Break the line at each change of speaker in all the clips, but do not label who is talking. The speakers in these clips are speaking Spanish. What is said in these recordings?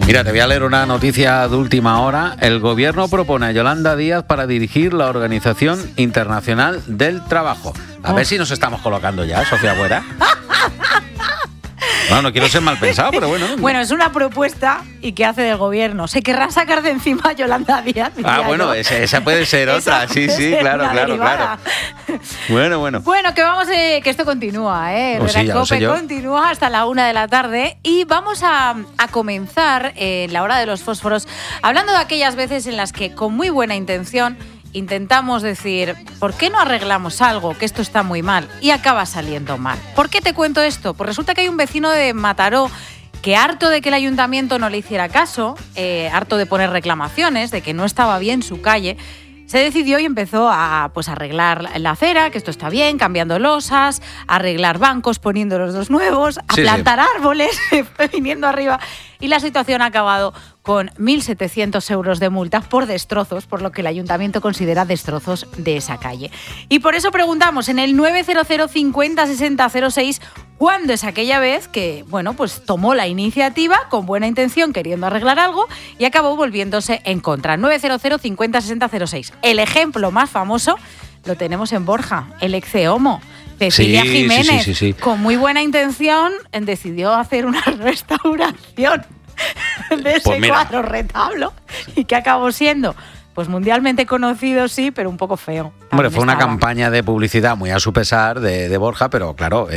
Mira, te voy a leer una noticia de última hora. El gobierno propone a Yolanda Díaz para dirigir la Organización Internacional del Trabajo. A ver si nos estamos colocando ya, Sofía Buera. No quiero ser mal pensado, pero bueno.
Bueno, es una propuesta y ¿qué hace del gobierno? ¿Se querrá sacar de encima a Yolanda Díaz?
Bueno, esa puede ser otra. Sí, claro. Bueno.
Bueno, que esto continúa, ¿eh?
Oh, sí,
Cope continúa hasta la 1 de la tarde y vamos a comenzar la hora de los fósforos hablando de aquellas veces en las que con muy buena intención intentamos decir, ¿por qué no arreglamos algo? Que esto está muy mal y acaba saliendo mal. ¿Por qué te cuento esto? Pues resulta que hay un vecino de Mataró que, harto de que el ayuntamiento no le hiciera caso, harto de poner reclamaciones, de que no estaba bien su calle, se decidió y empezó a arreglar la acera, que esto está bien, cambiando losas, arreglar bancos, poniendo los dos nuevos, a plantar árboles, viniendo arriba. Y la situación ha acabado con 1.700 euros de multa por destrozos, por lo que el ayuntamiento considera destrozos de esa calle. Y por eso preguntamos en el 900 50 60 06 cuándo es aquella vez que, tomó la iniciativa con buena intención, queriendo arreglar algo, y acabó volviéndose en contra. 900 50 60 06. El ejemplo más famoso lo tenemos en Borja, el ex-Homo. Cecilia Jiménez, con muy buena intención, decidió hacer una restauración de ese cuadro retablo y que acabó siendo mundialmente conocido, sí, pero un poco feo.
Hombre, fue una campaña de publicidad muy a su pesar de Borja, pero claro,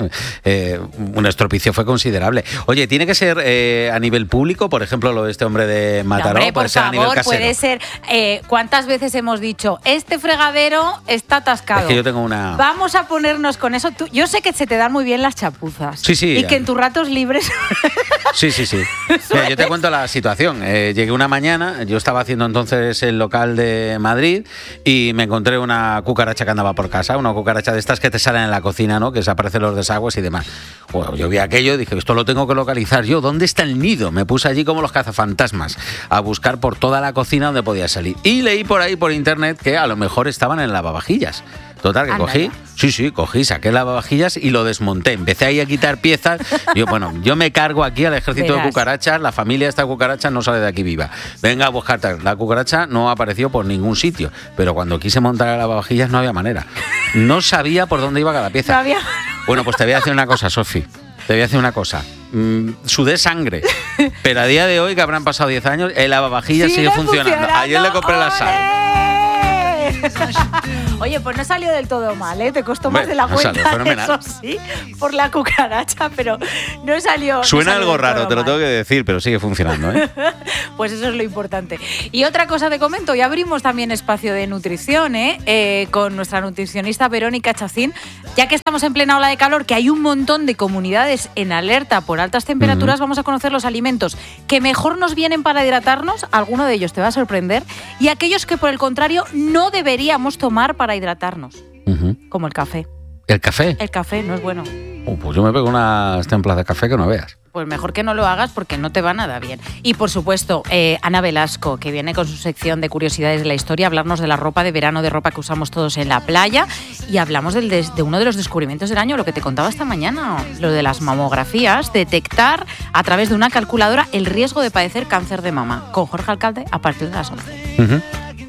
un estropicio fue considerable. Oye, ¿tiene que ser a nivel público? Por ejemplo, lo de este hombre de Mataró,
hombre,
puede ser a nivel casero.
Puede ser. ¿Cuántas veces hemos dicho, este fregadero está atascado?
Es que yo tengo una...
Vamos a ponernos con eso. Yo sé que se te dan muy bien las chapuzas.
Sí.
Y que en tus ratos libres...
Sí. Mira, yo te cuento la situación. Llegué una mañana, yo estaba haciendo entonces el local de Madrid y me encontré una cucaracha que andaba por casa, una cucaracha de estas que te salen en la cocina, ¿no? Que desaparecen los desagües y demás. Bueno, yo vi aquello y dije, esto lo tengo que localizar yo. ¿Dónde está el nido? Me puse allí como los cazafantasmas a buscar por toda la cocina donde podía salir. Y leí por ahí por internet que a lo mejor estaban en el lavavajillas. Total, que cogí, saqué el lavavajillas y lo desmonté. Empecé ahí a quitar piezas. Yo me cargo aquí al ejército de cucarachas. La familia de esta cucaracha no sale de aquí viva. Venga a buscarte. La cucaracha no apareció por ningún sitio. Pero cuando quise montar el lavavajillas no había manera. No sabía por dónde iba cada pieza.
No había...
Bueno, pues te voy a decir una cosa, Sofi. Sudé sangre. Pero a día de hoy, que habrán pasado 10 años, el lavavajillas sigue funcionando. Ayer le compré la sal.
Oye, pues no salió del todo mal, ¿eh? Te costó más de la cuenta, eso sí, por la cucaracha, pero no salió.
Suena algo raro, te lo tengo que decir, pero sigue funcionando, ¿eh?
Pues eso es lo importante. Y otra cosa te comento, ya abrimos también espacio de nutrición, con nuestra nutricionista Verónica Chacín, ya que estamos en plena ola de calor, que hay un montón de comunidades en alerta por altas temperaturas, vamos a conocer los alimentos que mejor nos vienen para hidratarnos, alguno de ellos te va a sorprender, y aquellos que por el contrario no deberíamos tomar para hidratarnos, como el café.
¿El café?
El café no es bueno.
Pues yo me pego unas templas de café que no veas.
Pues mejor que no lo hagas porque no te va nada bien. Y por supuesto, Ana Velasco, que viene con su sección de curiosidades de la historia, a hablarnos de la ropa de verano, de ropa que usamos todos en la playa, y hablamos de uno de los descubrimientos del año, lo que te contaba esta mañana, lo de las mamografías, detectar a través de una calculadora el riesgo de padecer cáncer de mama, con Jorge Alcalde a partir de las 11.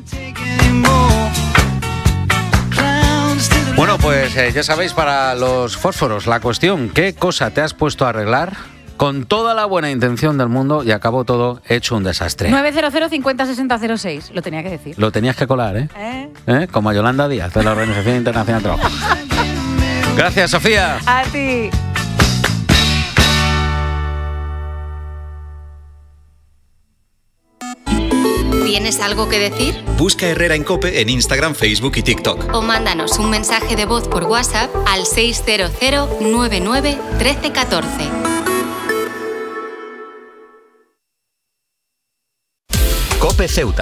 Bueno, pues ya sabéis, para los fósforos, la cuestión, ¿qué cosa te has puesto a arreglar con toda la buena intención del mundo y acabó todo hecho un desastre?
900 50 60 06, lo tenía que decir.
Lo tenías que colar, ¿eh? Como a Yolanda Díaz, de la Organización Internacional del Trabajo. Gracias, Sofía.
A ti.
¿Tienes algo que decir?
Busca Herrera en COPE en Instagram, Facebook y TikTok.
O mándanos un mensaje de voz por WhatsApp al 600 99 13 14.
COPE Ceuta.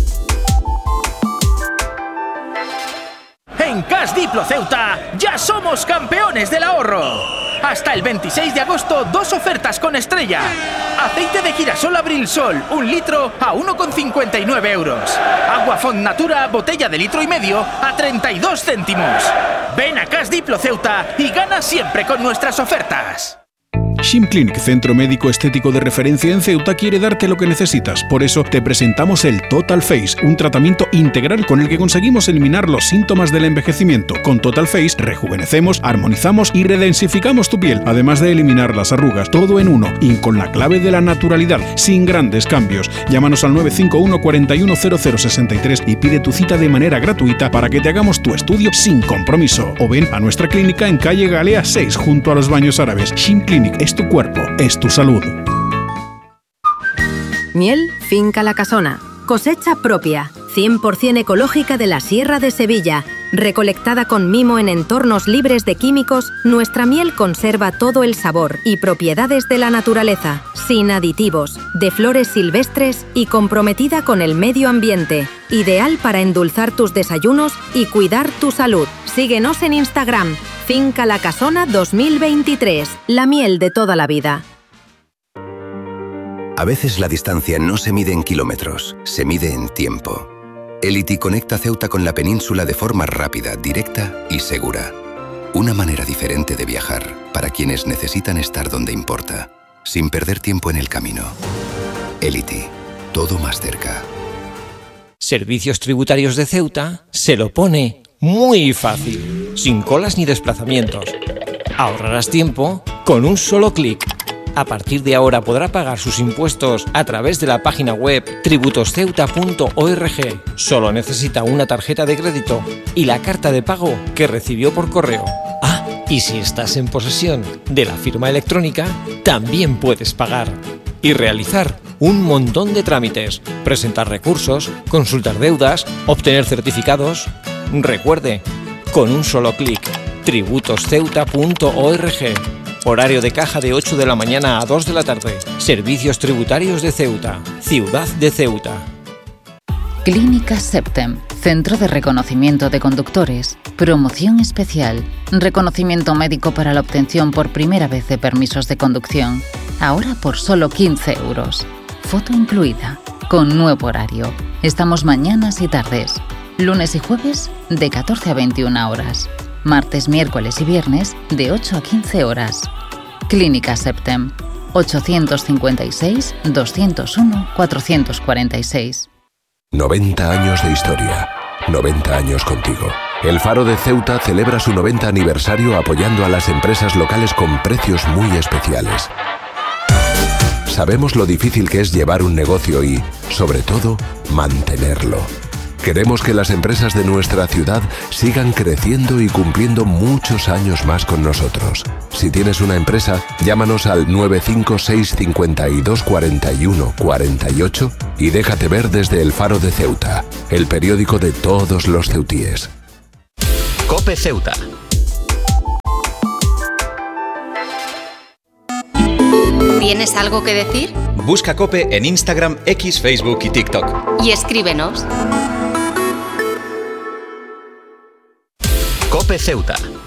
En Cash Diplo Ceuta ya somos campeones del ahorro. Hasta el 26 de agosto, 2 ofertas con estrella. Aceite de girasol Abril Sol, 1 litro a 1,59 euros. Agua Font Natura, botella de 1,5 litros a 32 céntimos. Ven a Cash Diplo Ceuta y gana siempre con nuestras ofertas.
Shim Clinic, centro médico estético de referencia en Ceuta, quiere darte lo que necesitas. Por eso te presentamos el Total Face, un tratamiento integral con el que conseguimos eliminar los síntomas del envejecimiento. Con Total Face rejuvenecemos, armonizamos y redensificamos tu piel, además de eliminar las arrugas, todo en uno y con la clave de la naturalidad, sin grandes cambios. Llámanos al 951 41 0063 y pide tu cita de manera gratuita para que te hagamos tu estudio sin compromiso. O ven a nuestra clínica en calle Galea 6, junto a los Baños Árabes. Shim Clinic, es tu cuerpo, es tu salud.
Miel Finca La Casona. Cosecha propia, 100% ecológica de la Sierra de Sevilla. Recolectada con mimo en entornos libres de químicos, nuestra miel conserva todo el sabor y propiedades de la naturaleza, sin aditivos, de flores silvestres y comprometida con el medio ambiente. Ideal para endulzar tus desayunos y cuidar tu salud. Síguenos en Instagram, Finca La Casona 2023, la miel de toda la vida.
A veces la distancia no se mide en kilómetros, se mide en tiempo. Elity conecta Ceuta con la península de forma rápida, directa y segura. Una manera diferente de viajar para quienes necesitan estar donde importa, sin perder tiempo en el camino. Elity, todo más cerca.
Servicios Tributarios de Ceuta se lo pone muy fácil, sin colas ni desplazamientos. Ahorrarás tiempo con un solo clic. A partir de ahora podrá pagar sus impuestos a través de la página web tributosceuta.org. Solo necesita una tarjeta de crédito y la carta de pago que recibió por correo. Ah, y si estás en posesión de la firma electrónica, también puedes pagar y realizar un montón de trámites, presentar recursos, consultar deudas, obtener certificados. Recuerde, con un solo clic, tributosceuta.org. Horario de caja de 8 de la mañana a 2 de la tarde. Servicios Tributarios de Ceuta, Ciudad de Ceuta.
Clínica Septem, Centro de Reconocimiento de Conductores. Promoción especial. Reconocimiento médico para la obtención por primera vez de permisos de conducción. Ahora por solo 15 €. Foto incluida. Con nuevo horario. Estamos mañanas y tardes. Lunes y jueves de 14 a 21 horas. Martes, miércoles y viernes de 8 a 15 horas. Clínica Septem. 856-201-446.
90 años de historia. 90 años contigo. El Faro de Ceuta celebra su 90 aniversario apoyando a las empresas locales con precios muy especiales. Sabemos lo difícil que es llevar un negocio y, sobre todo, mantenerlo. Queremos que las empresas de nuestra ciudad sigan creciendo y cumpliendo muchos años más con nosotros. Si tienes una empresa, llámanos al 956 52 41 48 y déjate ver desde el Faro de Ceuta, el periódico de todos los ceutíes.
COPE Ceuta.
¿Tienes algo que decir?
Busca COPE en Instagram, X, Facebook y TikTok.
Y escríbenos.
COPE Ceuta.